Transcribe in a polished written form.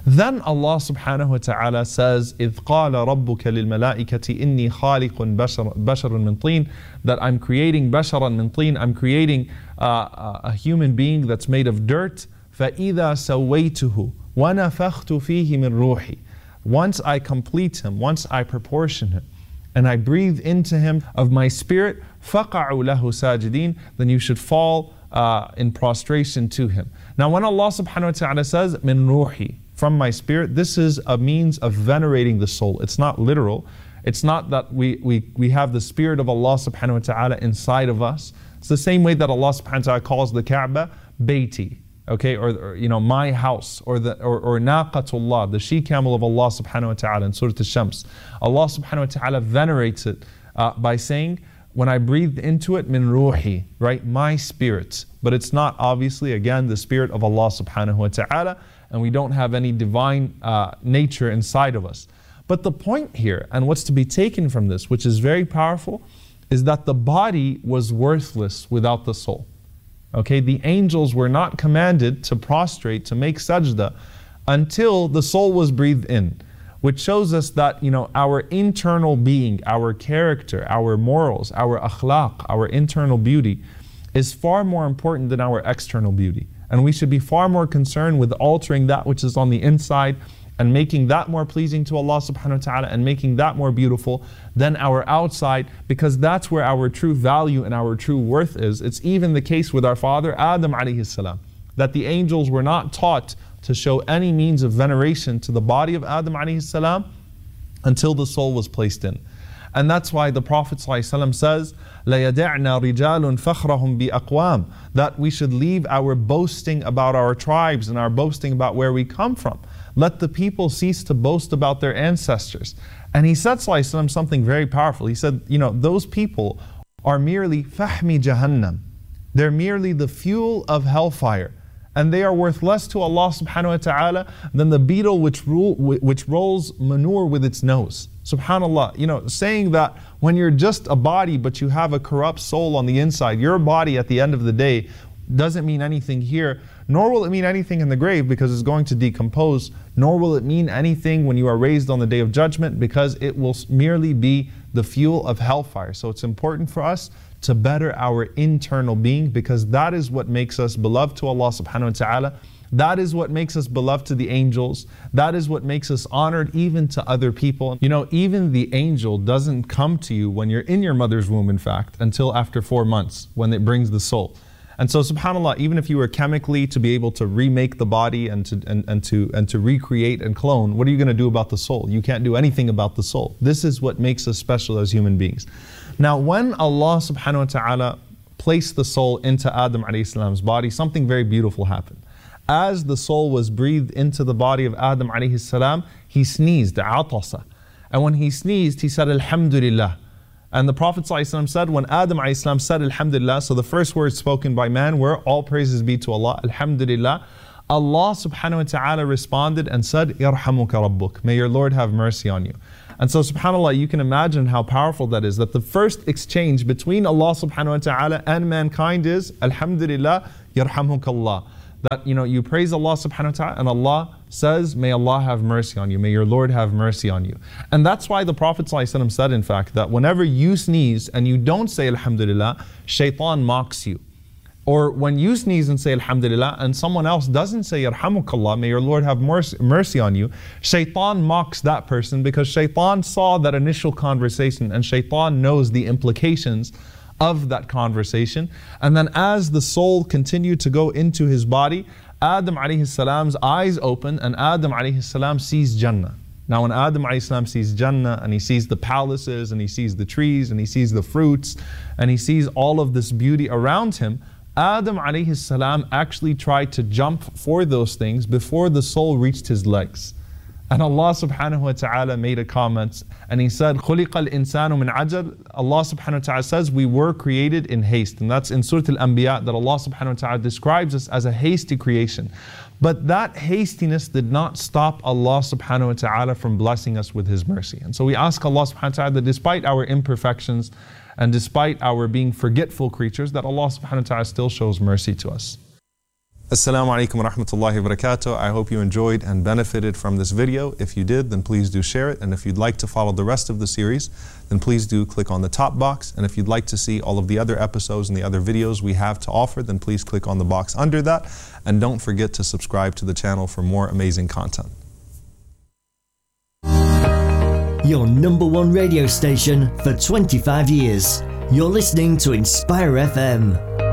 Then Allah subhanahu wa ta'ala says, إِذْ قَالَ رَبُّكَ لِلْمَلَائِكَةِ إِنِّي خَالِقٌ بَشَرٌ مِّن طِينٍ, that I'm creating بَشَرًا مِّن طِينٍ, I'm creating a human being that's made of dirt. فَإِذَا سَوَّيْتُهُ وَنَفَخْتُ فِيهِ مِن رُوحِي. Once I complete him, once I proportion him, and I breathe into him of my spirit, فَقَعُوا لَهُ سَاجِدِينَ, then you should fall in prostration to him. Now when Allah subhanahu wa ta'ala says, مِن رُوحِي, from my spirit, this is a means of venerating the soul. It's not literal. It's not that we have the spirit of Allah subhanahu wa ta'ala inside of us. It's the same way that Allah subhanahu wa ta'ala calls the Kaaba Bayti, okay, or my house, or Naqatullah, the she camel of Allah subhanahu wa ta'ala in Surah Al-Shams. Allah subhanahu wa ta'ala venerates it by saying, when I breathed into it, min ruhi, right, my spirit. But it's not obviously, again, the spirit of Allah subhanahu wa ta'ala, and we don't have any divine nature inside of us. But the point here, and what's to be taken from this, which is very powerful, is that the body was worthless without the soul. Okay, the angels were not commanded to prostrate, to make sajda, until the soul was breathed in, which shows us that, our internal being, our character, our morals, our akhlaq, our internal beauty is far more important than our external beauty. And we should be far more concerned with altering that which is on the inside and making that more pleasing to Allah subhanahu wa ta'ala and making that more beautiful than our outside, because that's where our true value and our true worth is. It's even the case with our father Adam alayhi salam, that the angels were not taught to show any means of veneration to the body of Adam alayhi salam until the soul was placed in. And that's why the Prophet ﷺ says, لَيَدَعْنَا رِجَالٌ فَخْرَهُمْ بِأَقْوَامٍ, that we should leave our boasting about our tribes and our boasting about where we come from. Let the people cease to boast about their ancestors. And he said ﷺ something very powerful. He said, those people are merely فَحْمِ جَهَنَّمْ. They're merely the fuel of hellfire. And they are worth less to Allah subhanahu wa ta'ala than the beetle which rolls manure with its nose. SubhanAllah, saying that when you're just a body but you have a corrupt soul on the inside, your body at the end of the day doesn't mean anything here, nor will it mean anything in the grave because it's going to decompose, nor will it mean anything when you are raised on the Day of Judgment because it will merely be the fuel of hellfire. So it's important for us to better our internal being, because that is what makes us beloved to Allah subhanahu wa ta'ala. That is what makes us beloved to the angels. That is what makes us honored even to other people. Even the angel doesn't come to you when you're in your mother's womb, in fact, until after 4 months when it brings the soul. And so subhanAllah, even if you were chemically to be able to remake the body and to recreate and clone, what are you going to do about the soul? You can't do anything about the soul. This is what makes us special as human beings. Now when Allah subhanahu wa ta'ala placed the soul into Adam alayhi salam's body, something very beautiful happened. As the soul was breathed into the body of Adam alayhi salam, he sneezed, atasa. And when he sneezed, he said, Alhamdulillah. And the Prophet ﷺ said, when Adam ﷺ said Alhamdulillah, so the first words spoken by man were, all praises be to Allah, Alhamdulillah. Allah subhanahu wa ta'ala responded and said, Yarhamuka Rabbuk, may your Lord have mercy on you. And so subhanAllah, you can imagine how powerful that is, that the first exchange between Allah subhanahu wa ta'ala and mankind is, Alhamdulillah, Yarhamuka Allah. That you praise Allah subhanahu wa ta'ala and Allah says, may Allah have mercy on you, may your Lord have mercy on you. And that's why the Prophet ﷺ said, in fact, that whenever you sneeze and you don't say Alhamdulillah, shaitan mocks you. Or when you sneeze and say Alhamdulillah and someone else doesn't say Yarhamukallah, may your Lord have mercy on you, shaitan mocks that person because shaitan saw that initial conversation and shaitan knows the implications of that conversation. And then as the soul continued to go into his body, Adam alayhi salam's eyes open and Adam alayhi salam sees Jannah. Now when Adam alayhi salam sees Jannah and he sees the palaces and he sees the trees and he sees the fruits and he sees all of this beauty around him, Adam alayhi salam actually tried to jump for those things before the soul reached his legs. And Allah subhanahu wa ta'ala made a comment and He said, خُلِقَ الْإِنسَانُ مِنْ عَجَلٍ. Allah subhanahu wa ta'ala says, we were created in haste. And that's in Surah Al-Anbiya, that Allah subhanahu wa ta'ala describes us as a hasty creation. But that hastiness did not stop Allah subhanahu wa ta'ala from blessing us with His mercy. And so we ask Allah subhanahu wa ta'ala that despite our imperfections and despite our being forgetful creatures, that Allah subhanahu wa ta'ala still shows mercy to us. Assalamu alaikum wa rahmatullahi wa barakatuh. I hope you enjoyed and benefited from this video. If you did, then please do share it. And if you'd like to follow the rest of the series, then please do click on the top box. And if you'd like to see all of the other episodes and the other videos we have to offer, then please click on the box under that. And don't forget to subscribe to the channel for more amazing content. Your number one radio station for 25 years. You're listening to Inspire FM.